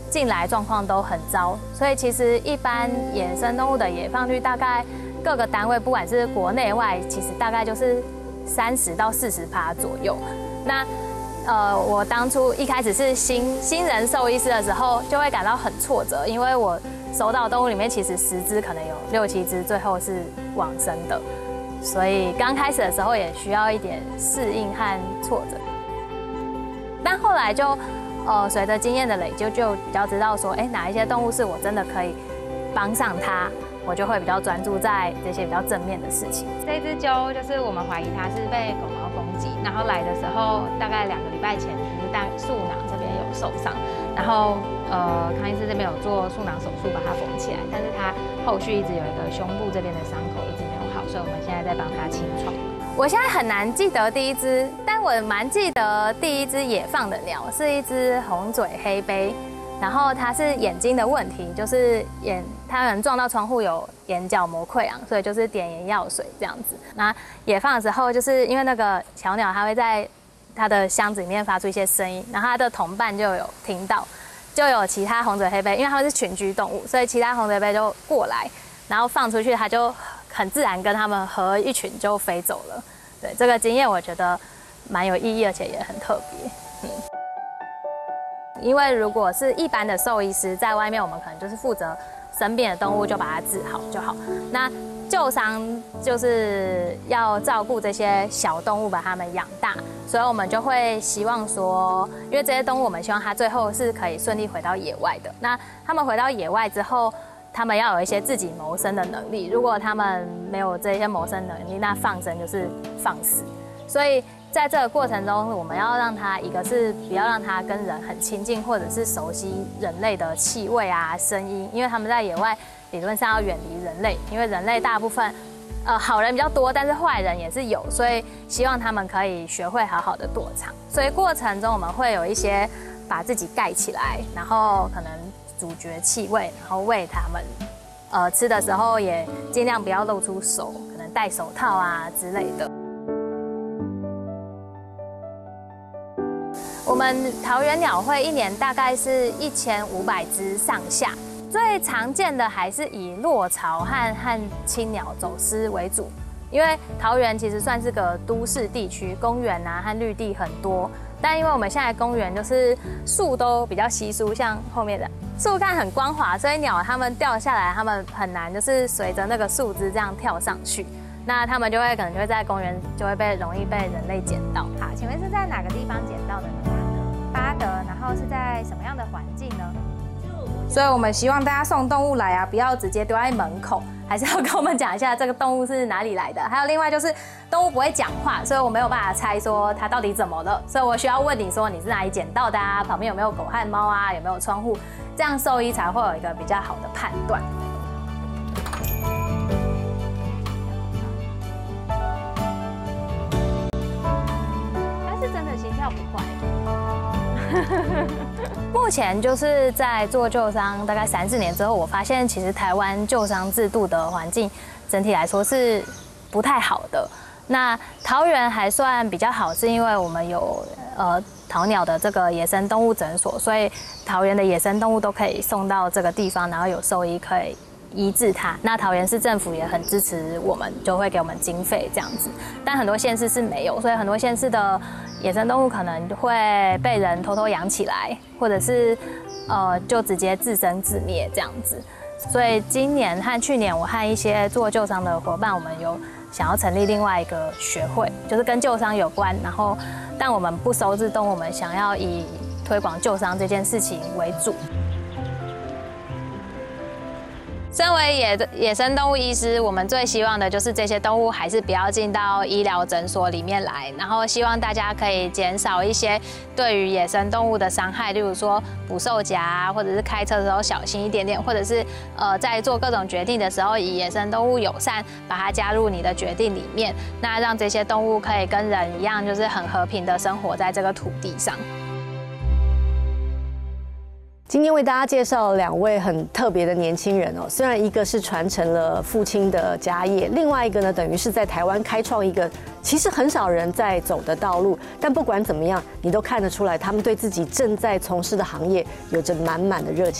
进来状况都很糟，所以其实一般野生动物的野放率大概各个单位不管是国内外，其实大概就是30到40%左右。那我当初一开始是新人兽医师的时候，就会感到很挫折，因为我收到的动物里面其实10只可能有6、7只最后是往生的，所以刚开始的时候也需要一点适应和挫折。但后来就随着经验的累积，就比较知道说，哪一些动物是我真的可以帮上它，我就会比较专注在这些比较正面的事情。 这只鸠就是我们怀疑它是被狗毛攻击，然后来的时候大概2个礼拜前，就是在树囊这边有受伤，然后康医师这边有做树囊手术把它缝起来，但是它后续一直有一个胸部这边的伤口一直没有好，所以我们现在在帮它清创。 我现在很难记得第一只，但我蛮记得第一只野放的鸟是一只红嘴黑鹎，然后它是眼睛的问题，就是它可能撞到窗户有眼角膜溃疡，所以就是点眼药水这样子。那野放的时候，就是因为那个小鸟它会在它的箱子里面发出一些声音，然后它的同伴就有听到，就有其他红嘴黑鹎，因为它们是群居动物，所以其他红嘴黑鹎就过来，然后放出去，它就很自然跟它们合一群就飞走了。对，这个经验我觉得蛮有意义，而且也很特别。因为如果是一般的兽医师在外面，我们可能就是负责生病的动物就把它治好就好。那救伤就是要照顾这些小动物，把它们养大，所以我们就会希望说，因为这些动物我们希望它最后是可以顺利回到野外的。那它们回到野外之后，他们要有一些自己谋生的能力。如果他们没有这些谋生能力，那放生就是放死。所以在这个过程中，我们要让它一个是不要让它跟人很亲近，或者是熟悉人类的气味啊、声音，因为他们在野外理论上要远离人类，因为人类大部分好人比较多，但是坏人也是有，所以希望他们可以学会好好的躲藏。所以过程中我们会有一些把自己盖起来，然后可能咀嚼气味，然后喂它们。吃的时候也尽量不要露出手，可能戴手套啊之类的。我们桃园鸟会一年大概是1500只上下，最常见的还是以落巢和青鸟走失为主，因为桃园其实算是个都市地区，公园啊和绿地很多。但因为我们现在公园就是树都比较稀疏，像后面的树干很光滑，所以鸟它们掉下来，它们很难就是随着那个树枝这样跳上去，那它们可能就会在公园就会容易被人类捡到。 好，请问是在哪个地方捡到的呢？巴德，然后是在什么样的环境呢？ 所以我们希望大家送动物来啊，不要直接丢在门口，还是要跟我们讲一下这个动物是哪里来的。还有另外就是动物不会讲话，所以我没有办法猜说它到底怎么了，所以我需要问你说你是哪里捡到的啊，旁边有没有狗和猫啊，有没有窗户，这样兽医才会有一个比较好的判断。 但是真的心跳不快。 目前就是在做救伤大概3、4年之后，我发现其实台湾救伤制度的环境整体来说是不太好的。那桃园还算比较好，是因为我们有桃鸟的这个野生动物诊所，所以桃园的野生动物都可以送到这个地方，然后有兽医可以医治它。那桃园市政府也很支持我们，就会给我们经费这样子。但很多县市是没有，所以很多县市的野生动物可能会被人偷偷养起来，或者是就直接自生自灭这样子。所以今年和去年，我和一些做救伤的伙伴，我们有想要成立另外一个学会，就是跟救伤有关，然后但我们不收治动物，我们想要以推广救伤这件事情为主。身为野生动物医师，我们最希望的就是这些动物还是不要进到医疗诊所里面来，然后希望大家可以减少一些对于野生动物的伤害，例如说捕兽夹啊，或者是开车的时候小心一点点，或者是在做各种决定的时候以野生动物友善把它加入你的决定里面，那让这些动物可以跟人一样，就是很和平的生活在这个土地上。 今天为大家介绍2位很特别的年轻人哦，虽然一个是传承了父亲的家业，另外一个呢，等于是在台湾开创一个其实很少人在走的道路。但不管怎么样，你都看得出来，他们对自己正在从事的行业有着满满的热情。